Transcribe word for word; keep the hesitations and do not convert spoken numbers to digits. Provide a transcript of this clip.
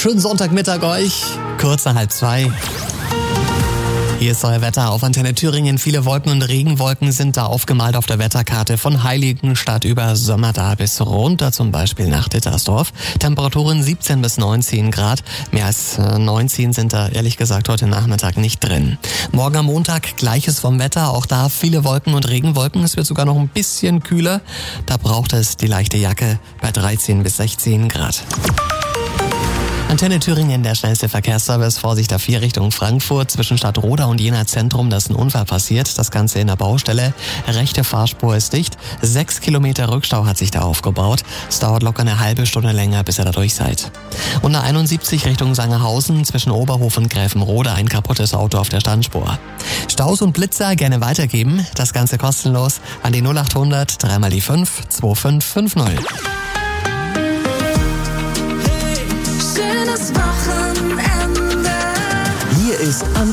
Schönen Sonntagmittag euch. Kurz nach halb zwei. Hier ist euer Wetter auf Antenne Thüringen. Viele Wolken und Regenwolken sind da aufgemalt auf der Wetterkarte. Von Heiligenstadt über Sömmerda bis runter zum Beispiel nach Dittersdorf. Temperaturen siebzehn bis neunzehn Grad. Mehr als neunzehn sind da ehrlich gesagt heute Nachmittag nicht drin. Morgen am Montag gleiches vom Wetter. Auch da viele Wolken und Regenwolken. Es wird sogar noch ein bisschen kühler. Da braucht es die leichte Jacke bei dreizehn bis sechzehn Grad. Antenne Thüringen, der schnellste Verkehrsservice. Vorsicht A vier Richtung Frankfurt. Zwischen Stadtroda und Jena Zentrum, da ist ein Unfall passiert. Das Ganze in der Baustelle. Rechte Fahrspur ist dicht. Sechs Kilometer Rückstau hat sich da aufgebaut. Es dauert locker eine halbe Stunde länger, bis ihr da durch seid. Und A einundsiebzig Richtung Sangerhausen. Zwischen Oberhof und Gräfenrode ein kaputtes Auto auf der Standspur. Staus und Blitzer gerne weitergeben. Das Ganze kostenlos an die null achthundert dreimal die fünf zwei fünf fünf null. Hier ist Antenne.